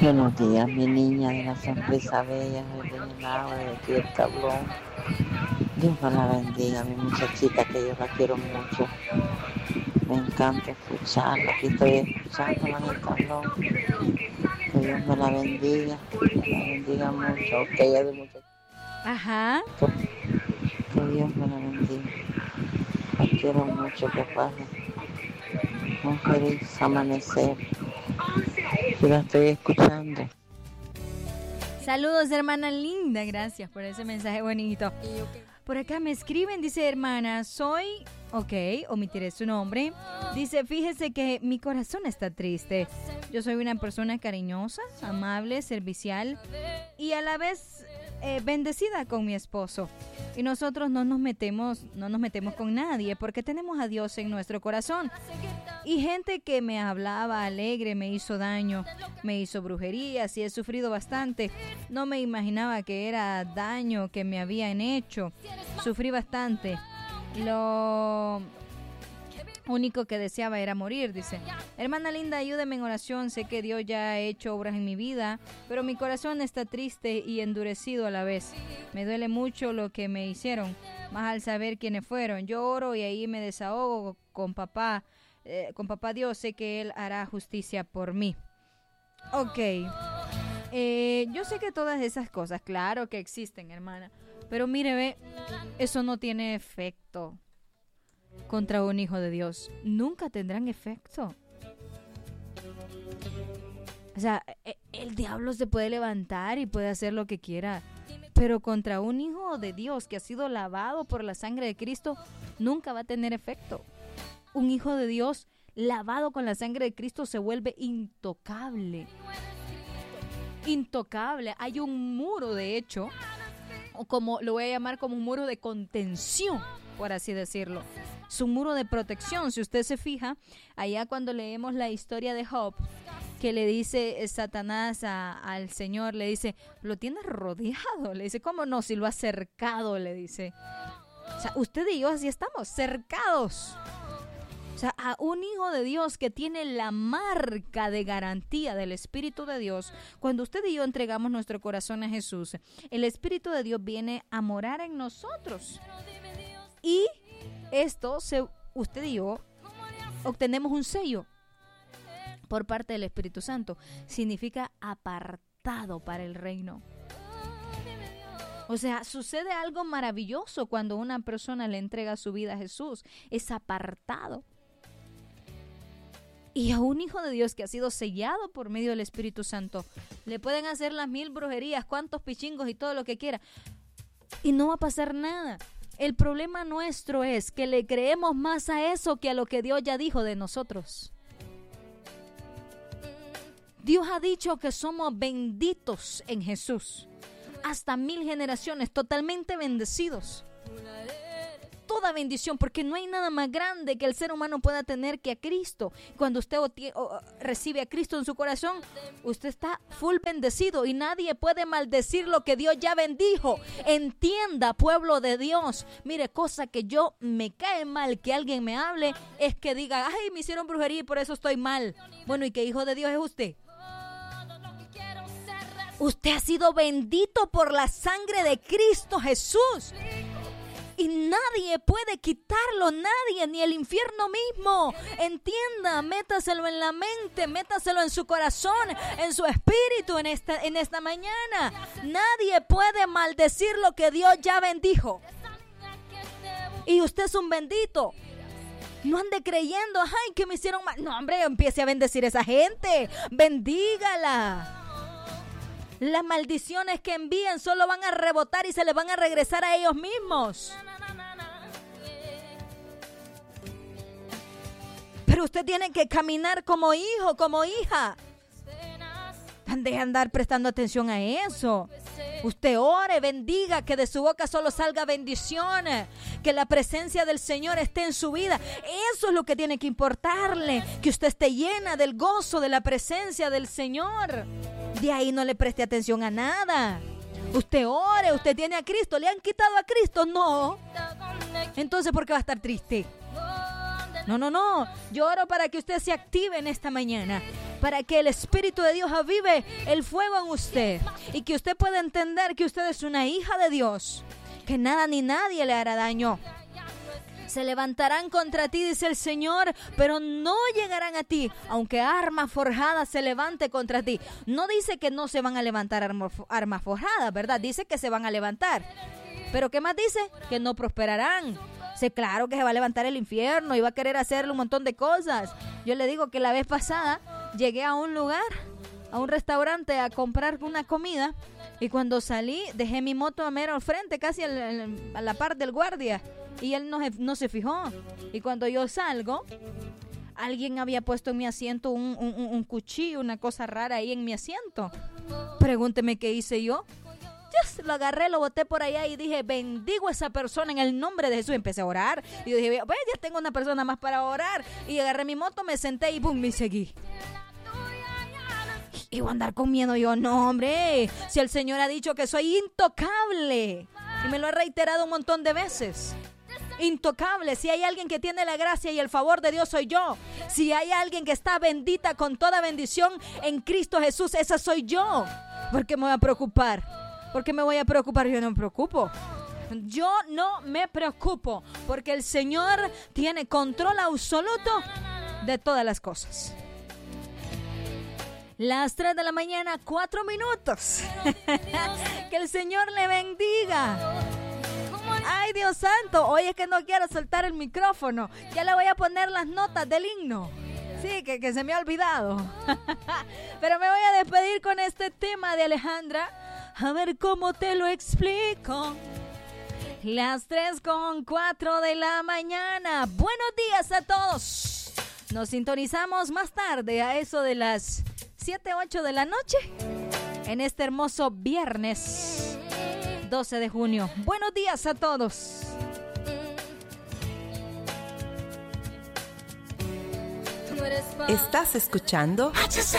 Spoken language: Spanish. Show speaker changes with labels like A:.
A: Buenos días, mi niña de la sonrisa bella, de mi lado, de aquí del tablón. Dios me la bendiga, mi muchachita, que yo la quiero mucho. Me encanta escucharla, aquí estoy escuchándola en el tablón. Que Dios me la bendiga mucho. Ok, ella de muchachita.
B: Ajá.
A: Que Dios me la bendiga. La quiero mucho, que pase un feliz amanecer. Yo la estoy escuchando.
B: Saludos, hermana linda, gracias por ese mensaje bonito. Por acá me escriben, dice hermana, omitiré su nombre. Dice, fíjese que mi corazón está triste. Yo soy una persona cariñosa, amable, servicial y a la vez bendecida con mi esposo. Y nosotros no nos metemos con nadie porque tenemos a Dios en nuestro corazón. Y gente que me hablaba alegre me hizo daño, me hizo brujerías y he sufrido bastante. No me imaginaba que era daño que me habían hecho. Sufrí bastante. Lo único que deseaba era morir, dice. Hermana linda, ayúdeme en oración. Sé que Dios ya ha hecho obras en mi vida, pero mi corazón está triste y endurecido a la vez. Me duele mucho lo que me hicieron, más al saber quiénes fueron. Yo oro y ahí me desahogo con papá. Con papá Dios, sé que Él hará justicia por mí. Ok. Yo sé que todas esas cosas, claro que existen, hermana. Pero mire, ve, eso no tiene efecto contra un hijo de Dios. Nunca tendrán efecto. O sea, el diablo se puede levantar y puede hacer lo que quiera. Pero contra un hijo de Dios que ha sido lavado por la sangre de Cristo, nunca va a tener efecto. Un hijo de Dios lavado con la sangre de Cristo se vuelve intocable. Intocable. Hay un muro, de hecho, o como lo voy a llamar, como un muro de contención, por así decirlo. Es un muro de protección. Si usted se fija, allá cuando leemos la historia de Job, que le dice Satanás al Señor, le dice, lo tienes rodeado. Le dice, ¿cómo no? Si lo has cercado, le dice. O sea, usted y yo así estamos, cercados. O sea, a un hijo de Dios que tiene la marca de garantía del Espíritu de Dios, cuando usted y yo entregamos nuestro corazón a Jesús, el Espíritu de Dios viene a morar en nosotros. Y usted y yo obtenemos un sello por parte del Espíritu Santo. Significa apartado para el reino. O sea, sucede algo maravilloso cuando una persona le entrega su vida a Jesús. Es apartado. Y a un hijo de Dios que ha sido sellado por medio del Espíritu Santo, le pueden hacer las 1000 brujerías, cuantos pichingos y todo lo que quiera. Y no va a pasar nada. El problema nuestro es que le creemos más a eso que a lo que Dios ya dijo de nosotros. Dios ha dicho que somos benditos en Jesús. Hasta 1000 generaciones, totalmente bendecidos. Toda bendición, porque no hay nada más grande que el ser humano pueda tener que a Cristo. Cuando usted recibe a Cristo en su corazón, usted está full bendecido y nadie puede maldecir lo que Dios ya bendijo. Entienda, pueblo de Dios. Mire, cosa que yo me cae mal que alguien me hable es que diga, ay, me hicieron brujería y por eso estoy mal. Bueno, ¿y qué hijo de Dios es usted? Usted ha sido bendito por la sangre de Cristo Jesús. Y nadie puede quitarlo, nadie, ni el infierno mismo. Entienda, métaselo en la mente, métaselo en su corazón, en su espíritu en esta mañana. Nadie puede maldecir lo que Dios ya bendijo. Y usted es un bendito. No ande creyendo, ay, que me hicieron mal. No, hombre, empiece a bendecir a esa gente. Bendígala. Las maldiciones que envíen solo van a rebotar y se les van a regresar a ellos mismos. Pero usted tiene que caminar como hijo, como hija. Deje de andar prestando atención a eso. Usted ore, bendiga, que de su boca solo salga bendiciones, que la presencia del Señor esté en su vida. Eso es lo que tiene que importarle, que usted esté llena del gozo de la presencia del Señor. De ahí no le preste atención a nada. Usted ore, usted tiene a Cristo. ¿Le han quitado a Cristo? No. Entonces, ¿por qué va a estar triste? No. Yo oro para que usted se active en esta mañana, para que el Espíritu de Dios avive el fuego en usted y que usted pueda entender que usted es una hija de Dios, que nada ni nadie le hará daño. Se levantarán contra ti, dice el Señor, pero no llegarán a ti, aunque arma forjada se levante contra ti. No dice que no se van a levantar armas forjadas, ¿verdad? Dice que se van a levantar. ¿Pero qué más dice? Que no prosperarán. Sí, claro que se va a levantar el infierno y va a querer hacerle un montón de cosas. Yo le digo que la vez pasada llegué a un lugar, a un restaurante, a comprar una comida, y cuando salí dejé mi moto a mero al frente, casi a la par del guardia, y él no se fijó. Y cuando yo salgo, alguien había puesto en mi asiento un cuchillo, una cosa rara ahí en mi asiento. Pregúnteme qué hice yo. Lo agarré, lo boté por allá y dije, bendigo a esa persona en el nombre de Jesús. Empecé a orar y yo dije, pues ya tengo una persona más para orar. Y agarré mi moto, me senté y boom, me seguí. Y voy a andar con miedo yo, no hombre, si el Señor ha dicho que soy intocable y me lo ha reiterado un montón de veces. Intocable. Si hay alguien que tiene la gracia y el favor de Dios, soy yo. Si hay alguien que está bendita con toda bendición en Cristo Jesús, esa soy yo. ¿Por qué me voy a preocupar? ¿Por qué me voy a preocupar? Yo no me preocupo. Yo no me preocupo porque el Señor tiene control absoluto de todas las cosas. Las 3 de la mañana, 4 minutos. Que el Señor le bendiga. Ay, Dios santo, hoy es que no quiero soltar el micrófono. Ya le voy a poner las notas del himno. Sí, que se me ha olvidado. Pero me voy a despedir con este tema de Alejandra. A ver cómo te lo explico. Las 3:04 de la mañana. Buenos días a todos. Nos sintonizamos más tarde a eso de las 7-8 de la noche en este hermoso viernes 12 de junio. Buenos días a todos.
C: ¿Estás escuchando?